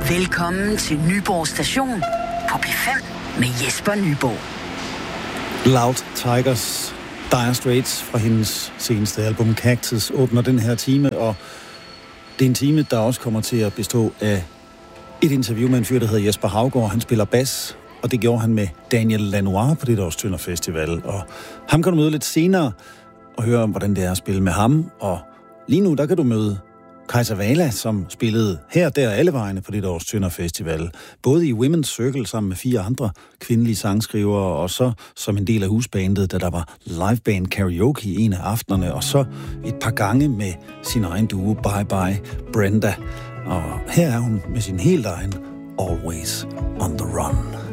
Velkommen til Nyborg Station på P5 med Jesper Nyborg. Loud Tigers, Dire Straits fra hendes seneste album Cactus åbner den her time, og det er en time, der også kommer til at bestå af et interview med en fyr, der hedder Jesper Haugaard. Han spiller bas, og det gjorde han med Daniel Lanois på det års Tønder Festival. Og ham kan du møde lidt senere og høre om, hvordan det er at spille med ham. Og lige nu, der kan du møde Kajsa Wala, som spillede her, der alle vejene på det års Tønder Festival. Både i Women's Circle sammen med 4 andre kvindelige sangskrivere, og så som en del af husbandet, da der var liveband karaoke en af aftenerne, og så et par gange med sin egen duo Bye Bye Brenda. Og her er hun med sin helt egen Always on the Run.